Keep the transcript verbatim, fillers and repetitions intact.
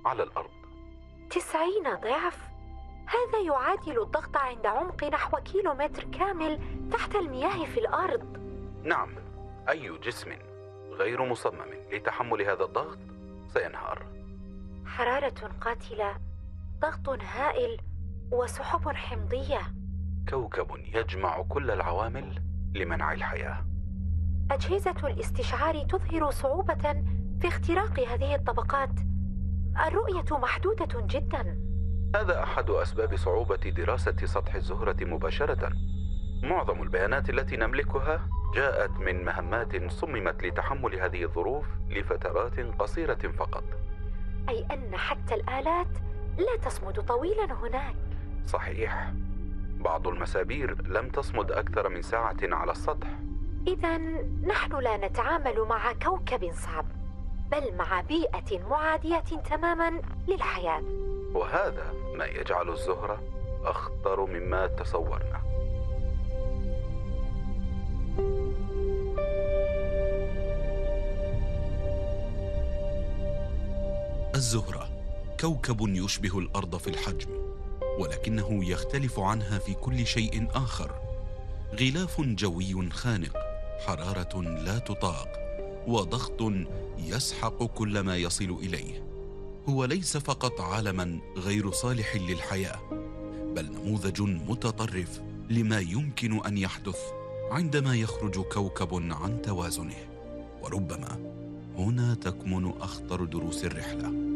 على الأرض. تسعين ضعف؟ هذا يعادل الضغط عند عمق نحو كيلومتر كامل تحت المياه في الأرض. نعم، أي جسم غير مصمم لتحمل هذا الضغط سينهار. حرارة قاتلة، ضغط هائل، وسحب حمضية. كوكب يجمع كل العوامل لمنع الحياة. أجهزة الاستشعار تظهر صعوبة في اختراق هذه الطبقات. الرؤية محدودة جدا. هذا أحد أسباب صعوبة دراسة سطح الزهرة مباشرة. معظم البيانات التي نملكها جاءت من مهمات صممت لتحمل هذه الظروف لفترات قصيرة فقط. أي أن حتى الآلات لا تصمد طويلا هناك. صحيح، بعض المسابير لم تصمد أكثر من ساعة على السطح. إذن نحن لا نتعامل مع كوكب صعب، بل مع بيئة معادية تماما للحياة. وهذا ما يجعل الزهرة أخطر مما تصورنا. الزهرة كوكب يشبه الأرض في الحجم، ولكنه يختلف عنها في كل شيء آخر. غلاف جوي خانق، حرارة لا تطاق، وضغط يسحق كل ما يصل إليه. هو ليس فقط عالما غير صالح للحياة، بل نموذج متطرف لما يمكن أن يحدث عندما يخرج كوكب عن توازنه. وربما هنا تكمن أخطر دروس الرحلة.